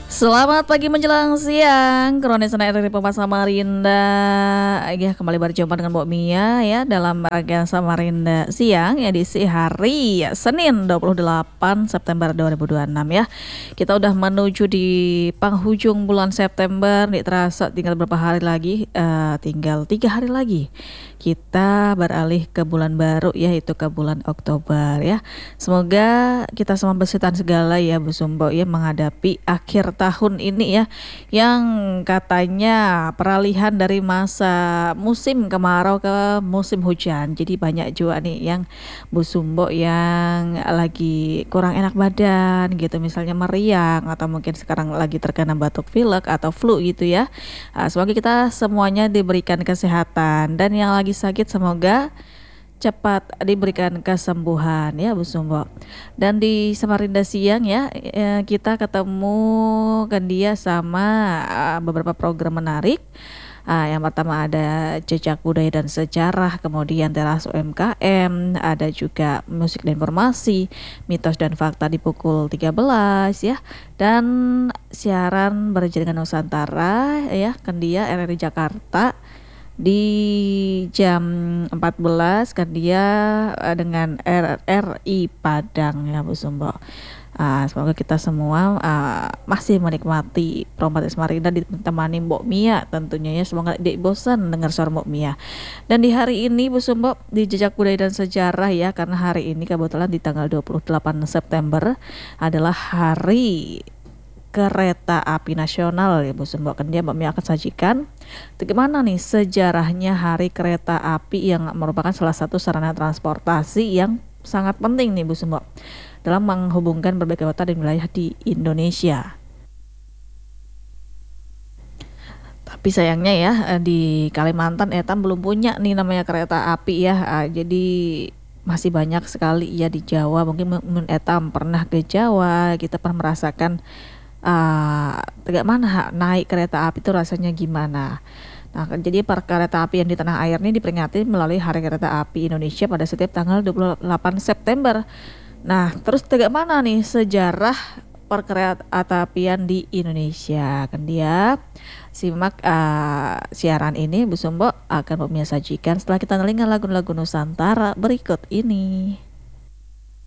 Selamat pagi menjelang siang, Kroni Senayan dari Pempas Samarinda. Ya, kembali berjumpa dengan Mbak Mia ya dalam rangkaian Samarinda siang edisi hari Senin 28 September 2026 ya. Kita udah menuju di penghujung bulan September, nih terasa tinggal berapa hari lagi? Tinggal 3 hari lagi. Kita beralih ke bulan baru yaitu ke bulan Oktober ya. Semoga kita semua bersetan segala ya Bu Sumbo ya menghadapi akhir tahun ini ya yang katanya peralihan dari masa musim kemarau ke musim hujan. Jadi banyak juga nih yang Bu Sumbo yang lagi kurang enak badan gitu, misalnya meriang atau mungkin sekarang lagi terkena batuk pilek atau flu gitu ya. Semoga kita semuanya diberikan kesehatan dan yang lagi sakit semoga cepat diberikan kesembuhan ya Bu Sumbo. Dan di Samarinda siang ya kita ketemu kan dia sama beberapa program menarik. Yang pertama ada jejak budaya dan sejarah, kemudian teras UMKM, ada juga musik dan informasi, mitos dan fakta di pukul 13 ya. Dan siaran berjaringan Nusantara ya, kan dia RRI Jakarta di jam 14 kan dia dengan RRI Padang ya Bu Sumbo. Semoga kita semua masih menikmati Promote Samarinda ditemani Mbok Mia tentunya ya. Semoga tidak bosan dengar suara Mbok Mia. Dan di hari ini Bu Sumbo di Jejak Budaya dan Sejarah ya, karena hari ini kebetulan di tanggal 28 September adalah hari kereta api nasional ya Bu Sumbo. Kan dia Mbak Mia akan sajikan bagaimana nih sejarahnya hari kereta api yang merupakan salah satu sarana transportasi yang sangat penting nih Bu Sumbo dalam menghubungkan berbagai kota dan wilayah di Indonesia. Tapi sayangnya ya di Kalimantan Etam belum punya nih namanya kereta api ya. Jadi masih banyak sekali ya di Jawa. Mungkin Etam pernah ke Jawa, kita pernah merasakan tegak mana naik kereta api itu rasanya gimana. Nah, jadi per kereta api yang di tanah air ini diperingati melalui Hari Kereta Api Indonesia pada setiap tanggal 28 September. Nah, terus tegak mana nih sejarah perkereta apian di Indonesia? Kan dia simak siaran ini Bu Sumbo akan sajikan setelah kita nelingan lagu-lagu Nusantara berikut ini.